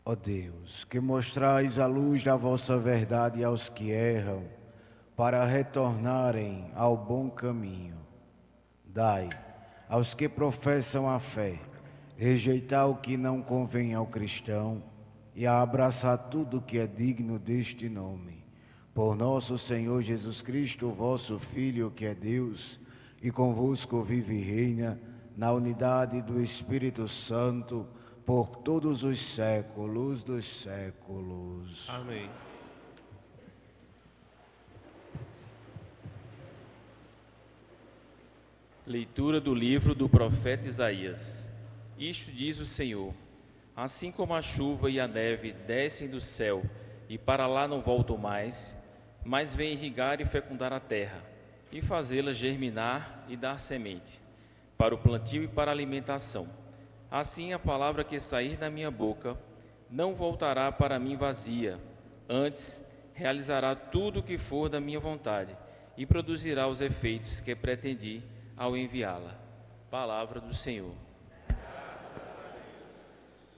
Ó Deus, que mostrais a luz da vossa verdade aos que erram, para retornarem ao bom caminho. Dai aos que professam a fé, rejeitar o que não convém ao cristão e a abraçar tudo que é digno deste nome. Por nosso Senhor Jesus Cristo, vosso Filho, que é Deus, e convosco vive e reina, na unidade do Espírito Santo, por todos os séculos dos séculos. Amém. Leitura do livro do profeta Isaías. Isto diz o Senhor: assim como a chuva e a neve descem do céu e para lá não voltam mais, mas vêm irrigar e fecundar a terra, e fazê-la germinar e dar semente, para o plantio e para a alimentação. Assim a palavra que sair da minha boca não voltará para mim vazia, antes realizará tudo o que for da minha vontade e produzirá os efeitos que pretendi ao enviá-la. Palavra do Senhor.